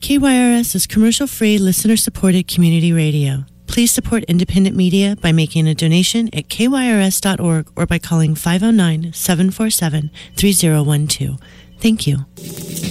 KYRS is commercial-free, listener-supported community radio. Please support independent media by making a donation at kyrs.org or by calling 509-747-3012. Thank you.